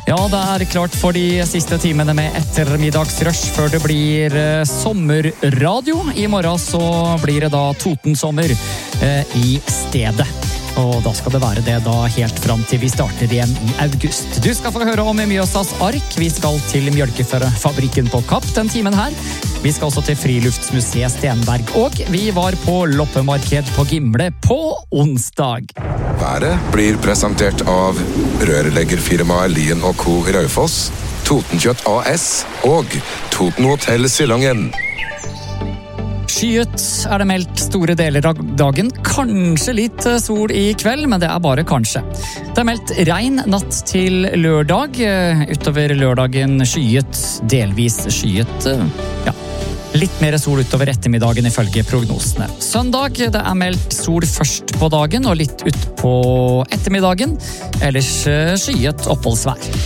Ja, det klart for de siste timene med ettermiddagsrush før det blir sommerradio. I morgen så blir det da Totensommer i stedet. Og da skal det være det da helt fram til vi starter igjen i august. Du skal få høre om Mjøsas ark. Vi skal til mjølkefabrikken på Kapp den timen her. Vi skal også til Friluftsmuseet Stenberg. Og vi var på loppemarked på Gimle på onsdag. Været blir presentert av rørleggerfirmaet Lien & Co. Raufoss, Totenkjøtt AS og Toten Hotel Silongen. Skyet det meldt store deler av dagen. Kanskje litt sol i kveld, men det bare kanskje. Det meldt regn natt til lørdag. Utover lørdagen skyet, delvis skyet. Ja, litt mer sol utover ettermiddagen ifølge prognosene. Søndag det meldt sol først på dagen og litt ut på ettermiddagen. Ellers skyet oppholdsvær.